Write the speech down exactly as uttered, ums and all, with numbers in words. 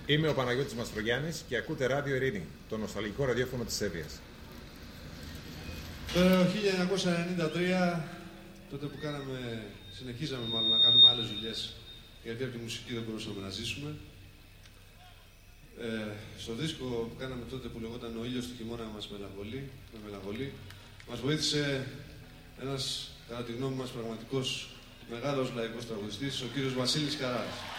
Είμαι ο Παναγιώτης Μαστρογιάννης και ακούτε Ράδιο Ειρήνη, το νοσταλγικό ραδιόφωνο της Σέρβιας. Το χίλια εννιακόσια ενενήντα τρία, τότε που κάναμε, συνεχίζαμε μάλλον να κάνουμε άλλες δουλειές, γιατί από τη μουσική δεν μπορούσαμε να ζήσουμε. Ε, στο δίσκο που κάναμε τότε που λεγόταν «Ο ήλιος του χειμώνα μας μελαγχολεί», με μελαγχολεί, μας βοήθησε ένας, κατά τη γνώμη μας, πραγματικός μεγάλος λαϊκός τραγουδιστής, ο κύριος Βασίλης Καράς.